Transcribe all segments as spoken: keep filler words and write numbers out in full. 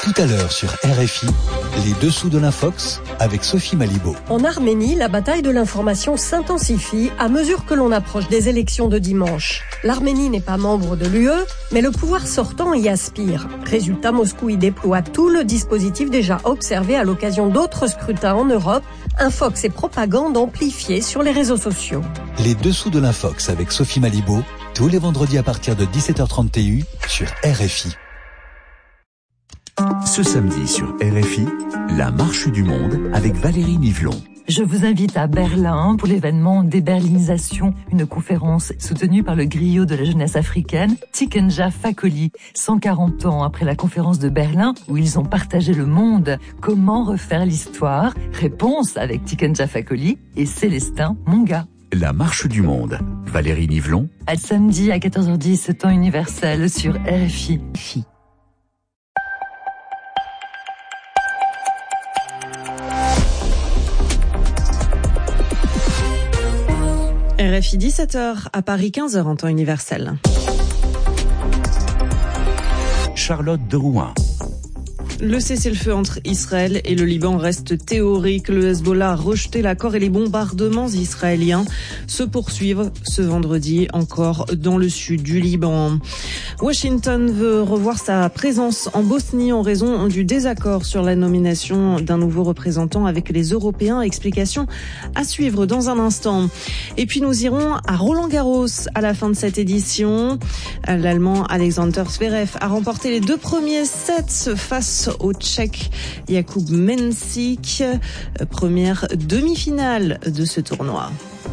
Tout à l'heure sur R F I, les dessous de l'Infox avec Sophie Malibaud. En Arménie, la bataille de l'information s'intensifie à mesure que l'on approche des élections de dimanche. L'Arménie n'est pas membre de l'U E, mais le pouvoir sortant y aspire. Résultat, Moscou y déploie tout le dispositif déjà observé à l'occasion d'autres scrutins en Europe, Infox et propagande amplifiée sur les réseaux sociaux. Les dessous de l'Infox avec Sophie Malibaud, tous les vendredis à partir de dix-sept heures trente T U sur R F I. Ce samedi sur R F I, la marche du monde avec Valérie Nivelon. Je vous invite à Berlin pour l'événement Déberlinisation, une conférence soutenue par le griot de la jeunesse africaine, Tikenja Fakoly. cent quarante ans après la conférence de Berlin, où ils ont partagé le monde, comment refaire l'histoire? Réponse avec Tikenja Fakoly et Célestin Monga. La marche du monde, Valérie Nivelon. À samedi à quatorze heures dix, temps universel sur R F I. R F I dix-sept heures, à Paris quinze heures en temps universel. Charlotte de Rouen. Le cessez-le-feu entre Israël et le Liban reste théorique. Le Hezbollah a rejeté l'accord et les bombardements israéliens se poursuivent ce vendredi encore dans le sud du Liban. Washington veut revoir sa présence en Bosnie en raison du désaccord sur la nomination d'un nouveau représentant avec les Européens. Explication à suivre dans un instant. Et puis nous irons à Roland-Garros à la fin de cette édition. L'Allemand Alexander Zverev a remporté les deux premiers sets face au Tchèque Jakub Mensik, première demi-finale de ce tournoi.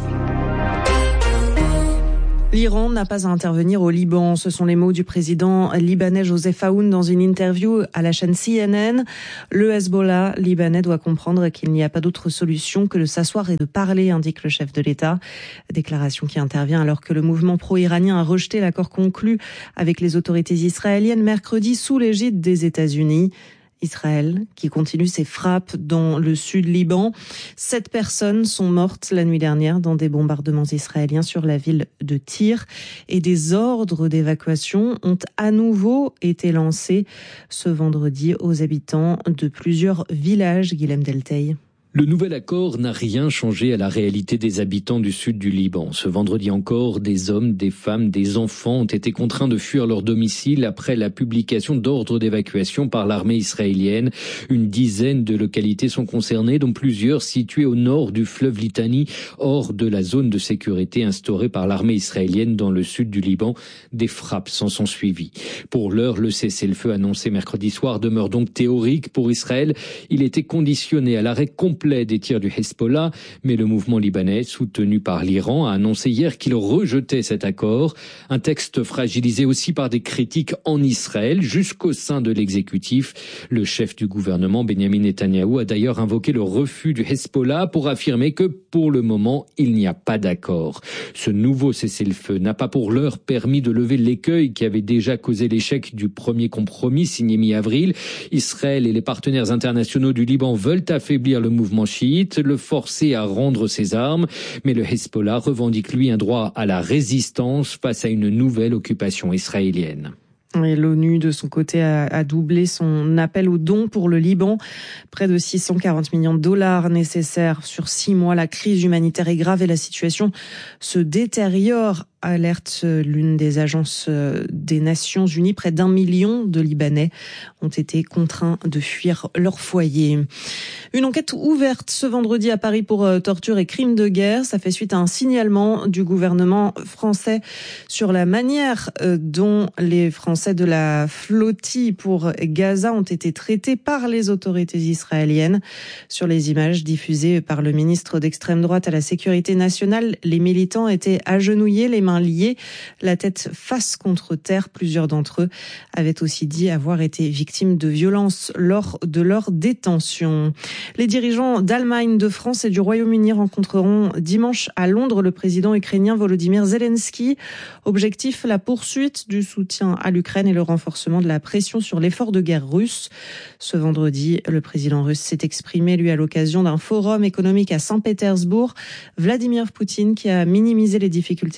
L'Iran n'a pas à intervenir au Liban. Ce sont les mots du président libanais Joseph Aoun dans une interview à la chaîne C N N. Le Hezbollah libanais doit comprendre qu'il n'y a pas d'autre solution que de s'asseoir et de parler, indique le chef de l'État. Déclaration qui intervient alors que le mouvement pro-iranien a rejeté l'accord conclu avec les autorités israéliennes mercredi sous l'égide des États-Unis. Israël, qui continue ses frappes dans le sud Liban. Sept personnes sont mortes la nuit dernière dans des bombardements israéliens sur la ville de Tyr. Et des ordres d'évacuation ont à nouveau été lancés ce vendredi aux habitants de plusieurs villages, Guilhem Delteil. Le nouvel accord n'a rien changé à la réalité des habitants du sud du Liban. Ce vendredi encore, des hommes, des femmes, des enfants ont été contraints de fuir leur domicile après la publication d'ordres d'évacuation par l'armée israélienne. Une dizaine de localités sont concernées, dont plusieurs situées au nord du fleuve Litani, hors de la zone de sécurité instaurée par l'armée israélienne dans le sud du Liban. Des frappes s'en sont suivies. Pour l'heure, le cessez-le-feu annoncé mercredi soir demeure donc théorique pour Israël. Il était conditionné à l'arrêt complet des tirs du Hezbollah, mais le mouvement libanais, soutenu par l'Iran, a annoncé hier qu'il rejetait cet accord. Un texte fragilisé aussi par des critiques en Israël, jusqu'au sein de l'exécutif. Le chef du gouvernement, Benyamin Netanyahou, a d'ailleurs invoqué le refus du Hezbollah pour affirmer que, pour le moment, il n'y a pas d'accord. Ce nouveau cessez-le-feu n'a pas pour l'heure permis de lever l'écueil qui avait déjà causé l'échec du premier compromis signé mi-avril. Israël et les partenaires internationaux du Liban veulent affaiblir le mouvement chiite, le forcer à rendre ses armes, mais le Hezbollah revendique lui un droit à la résistance face à une nouvelle occupation israélienne. Et l'ONU, de son côté, a, a doublé son appel aux dons pour le Liban. Près de six cent quarante millions de dollars nécessaires sur six mois. La crise humanitaire est grave et la situation se détériore, alerte l'une des agences des Nations Unies. Près d'un million de Libanais ont été contraints de fuir leur foyer. Une enquête ouverte ce vendredi à Paris pour torture et crimes de guerre. Ça fait suite à un signalement du gouvernement français sur la manière dont les Français de la flottille pour Gaza ont été traités par les autorités israéliennes. Sur les images diffusées par le ministre d'extrême droite à la sécurité nationale, les militants étaient agenouillés, les mains liées, la tête face contre terre. Plusieurs d'entre eux avaient aussi dit avoir été victimes de violences lors de leur détention. Les dirigeants d'Allemagne, de France et du Royaume-Uni rencontreront dimanche à Londres le président ukrainien Volodymyr Zelensky. Objectif, la poursuite du soutien à l'Ukraine et le renforcement de la pression sur l'effort de guerre russe. Ce vendredi, le président russe s'est exprimé, lui, à l'occasion d'un forum économique à Saint-Pétersbourg. Vladimir Poutine, qui a minimisé les difficultés économiques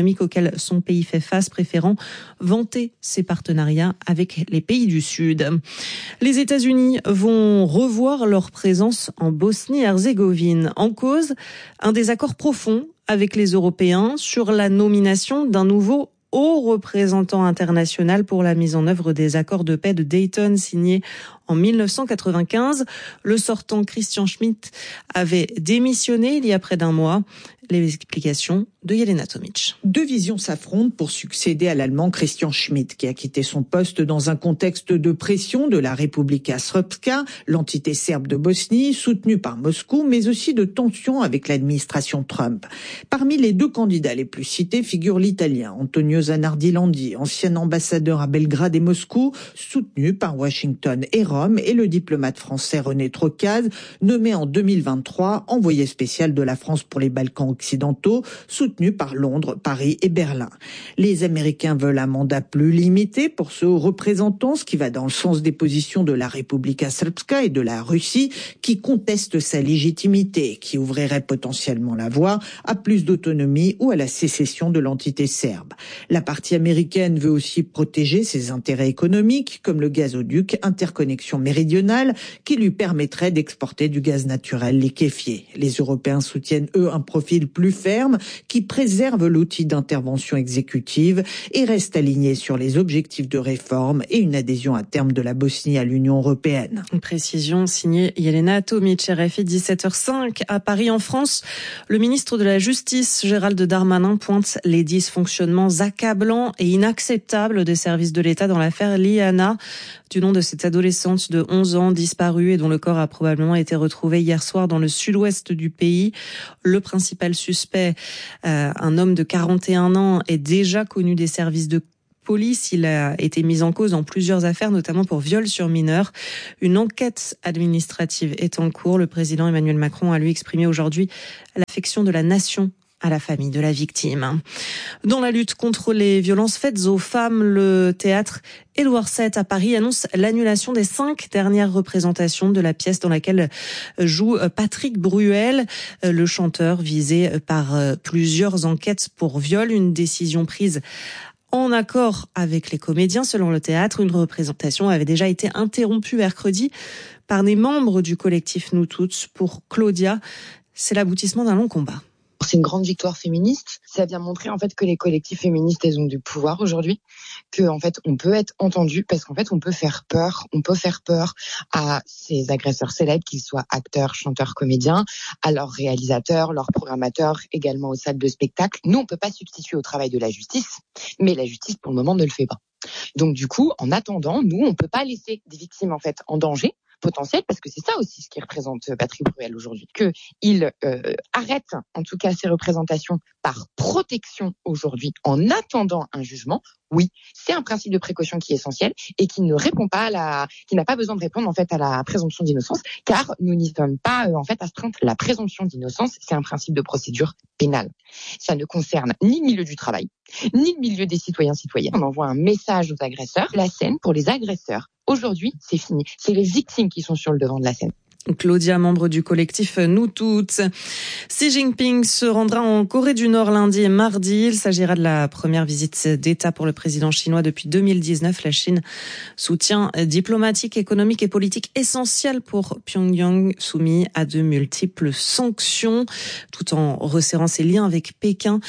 économiques auxquelles son pays fait face, préférant vanter ses partenariats avec les pays du Sud. Les États-Unis vont revoir leur présence en Bosnie-Herzégovine. En cause, un désaccord profond avec les Européens sur la nomination d'un nouveau haut représentant international pour la mise en œuvre des accords de paix de Dayton signés en mille neuf cent quatre-vingt-quinze. Le sortant Christian Schmidt avait démissionné il y a près d'un mois. Les explications de Jelena Tomic. Deux visions s'affrontent pour succéder à l'Allemand Christian Schmidt, qui a quitté son poste dans un contexte de pression de la Republika Srpska, l'entité serbe de Bosnie, soutenue par Moscou, mais aussi de tensions avec l'administration Trump. Parmi les deux candidats les plus cités figure l'Italien Antonio Zanardi-Landi, ancien ambassadeur à Belgrade et Moscou, soutenu par Washington et Rome, et le diplomate français René Trocaz, nommé en deux mille vingt-trois envoyé spécial de la France pour les Balkans occidentaux, soutenu par Londres, Paris et Berlin. Les Américains veulent un mandat plus limité pour ce haut représentant, ce qui va dans le sens des positions de la Republika Srpska et de la Russie, qui contestent sa légitimité, qui ouvrirait potentiellement la voie à plus d'autonomie ou à la sécession de l'entité serbe. La partie américaine veut aussi protéger ses intérêts économiques, comme le gazoduc Interconnexion Méridionale, qui lui permettrait d'exporter du gaz naturel liquéfié. Les Européens soutiennent, eux, un profil plus ferme, qui préserve l'outil d'intervention exécutive et reste aligné sur les objectifs de réforme et une adhésion à terme de la Bosnie à l'Union européenne. Une précision signée Jelena Tomic, R F I dix-sept heures cinq. À Paris, en France, le ministre de la Justice, Gérald Darmanin, pointe les dysfonctionnements accablants et inacceptables des services de l'État dans l'affaire Liana, du nom de cette adolescente de onze ans disparue et dont le corps a probablement été retrouvé hier soir dans le sud-ouest du pays. Le principal suspect, euh, un homme de quarante et un ans, est déjà connu des services de police. Il a été mis en cause dans plusieurs affaires, notamment pour viol sur mineurs. Une enquête administrative est en cours. Le président Emmanuel Macron a lui exprimé aujourd'hui l'affection de la nation à la famille de la victime. Dans la lutte contre les violences faites aux femmes, le théâtre Édouard sept à Paris annonce l'annulation des cinq dernières représentations de la pièce dans laquelle joue Patrick Bruel, le chanteur visé par plusieurs enquêtes pour viol. Une décision prise en accord avec les comédiens. Selon le théâtre, une représentation avait déjà été interrompue mercredi par des membres du collectif Nous Toutes. Pour Claudia, c'est l'aboutissement d'un long combat. C'est une grande victoire féministe. Ça vient montrer en fait que les collectifs féministes, elles ont du pouvoir aujourd'hui, que en fait on peut être entendu parce qu'en fait on peut faire peur, on peut faire peur à ces agresseurs célèbres, qu'ils soient acteurs, chanteurs, comédiens, à leurs réalisateurs, leurs programmateurs, également aux salles de spectacle. Nous on peut pas substituer au travail de la justice, mais la justice pour le moment ne le fait pas. Donc du coup, en attendant, nous on peut pas laisser des victimes en fait en danger potentiel, parce que c'est ça aussi ce qui représente Patrick Bruel aujourd'hui, que il euh, arrête en tout cas ces représentations par protection aujourd'hui en attendant un jugement. Oui, c'est un principe de précaution qui est essentiel et qui ne répond pas à la, qui n'a pas besoin de répondre en fait à la présomption d'innocence, car nous n'y sommes pas euh, en fait astreintes. La présomption d'innocence, c'est un principe de procédure pénale. Ça ne concerne ni le milieu du travail, ni le milieu des citoyens-citoyennes. On envoie un message aux agresseurs. La scène pour les agresseurs, aujourd'hui, c'est fini. C'est les victimes qui sont sur le devant de la scène. Claudia, membre du collectif Nous Toutes. Xi Jinping se rendra en Corée du Nord lundi et mardi. Il s'agira de la première visite d'État pour le président chinois depuis deux mille dix-neuf. La Chine, soutien diplomatique, économique et politique essentiel pour Pyongyang, soumis à de multiples sanctions. Tout en resserrant ses liens avec Pékin,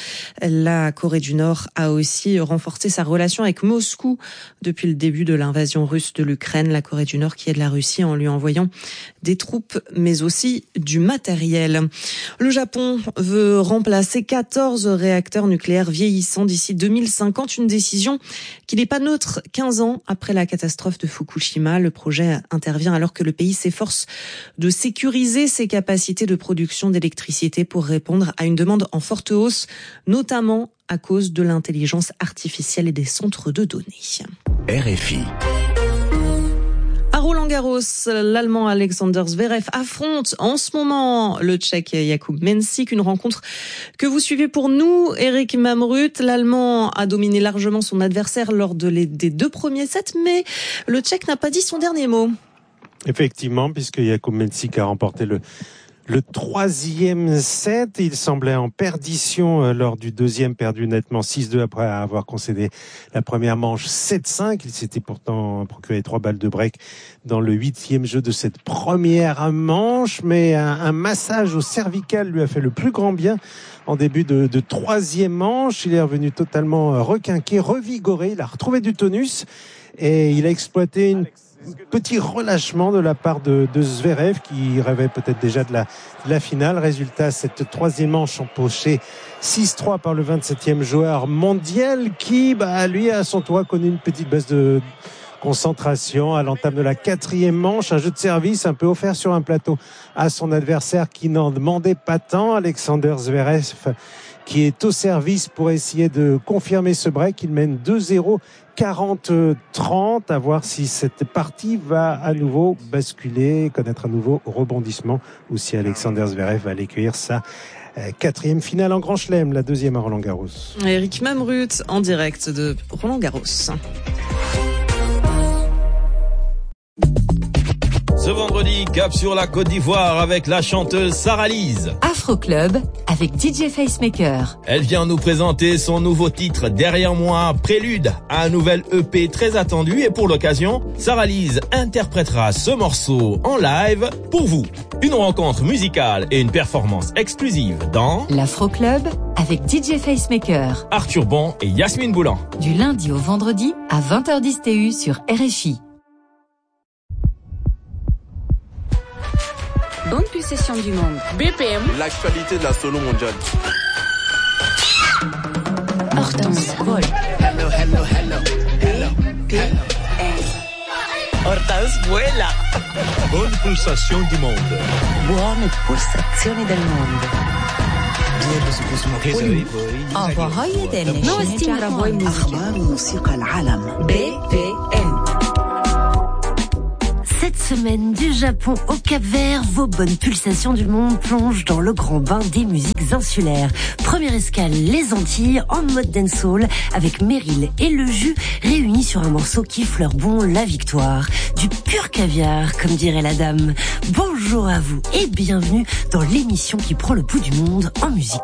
la Corée du Nord a aussi renforcé sa relation avec Moscou depuis le début de l'invasion russe de l'Ukraine. La Corée du Nord qui aide la Russie en lui envoyant des troupes, mais aussi du matériel. Le Japon veut remplacer quatorze réacteurs nucléaires vieillissants d'ici deux mille cinquante, une décision qui n'est pas neutre. quinze ans après la catastrophe de Fukushima, le projet intervient alors que le pays s'efforce de sécuriser ses capacités de production d'électricité pour répondre à une demande en forte hausse, notamment à cause de l'intelligence artificielle et des centres de données. R F I. À Roland-Garros, l'Allemand Alexander Zverev affronte en ce moment le Tchèque Jakub Mensik, une rencontre que vous suivez pour nous, Eric Mamrut. L'Allemand a dominé largement son adversaire lors de les, des deux premiers sets, mais le Tchèque n'a pas dit son dernier mot. Effectivement, puisque Jakub Mensik a remporté le le troisième set. Il semblait en perdition lors du deuxième, perdu nettement six deux après avoir concédé la première manche sept cinq. Il s'était pourtant procuré trois balles de break dans le huitième jeu de cette première manche, mais un, un massage au cervical lui a fait le plus grand bien en début de, de troisième manche. Il est revenu totalement requinqué, revigoré, il a retrouvé du tonus et il a exploité une petit relâchement de la part de, de Zverev qui rêvait peut-être déjà de la, de la finale. Résultat, cette troisième manche empochée six trois par le vingt-septième joueur mondial qui, bah, lui, à son tour, a connu une petite baisse de concentration à l'entame de la quatrième manche. Un jeu de service un peu offert sur un plateau à son adversaire qui n'en demandait pas tant. Alexander Zverev qui est au service pour essayer de confirmer ce break. Il mène deux zéro, quarante trente. À voir si cette partie va à nouveau basculer, connaître un nouveau rebondissement, ou si Alexander Zverev va aller cueillir sa quatrième finale en Grand Chelem, la deuxième à Roland-Garros. Eric Mamrut en direct de Roland-Garros. Ce vendredi, cap sur la Côte d'Ivoire avec la chanteuse Sarah Lise. Afro Club avec D J Facemaker. Elle vient nous présenter son nouveau titre Derrière moi, prélude à un nouvel E P très attendu, et pour l'occasion, Sarah Lise interprétera ce morceau en live pour vous. Une rencontre musicale et une performance exclusive dans l'Afro Club avec D J Facemaker, Arthur Bon et Yasmine Boulan. Du lundi au vendredi à vingt heures dix T U sur R F I. Bonne pulsation du monde. B P M. L'actualité de la solo mondiale. Hortense Vol. Hello, hello, hello. Hello. B P M. Hortense vuela. Bonne pulsation du monde. Buone pulsazioni del mondo. أخبار موسيقى العالم. B P M. Cette semaine du Japon au Cap-Vert, vos bonnes pulsations du monde plongent dans le grand bain des musiques insulaires. Première escale, les Antilles, en mode dancehall, avec Meryl et le Jus réunis sur un morceau qui fleure bon la victoire. Du pur caviar, comme dirait la dame. Bonjour à vous et bienvenue dans l'émission qui prend le pouls du monde en musique.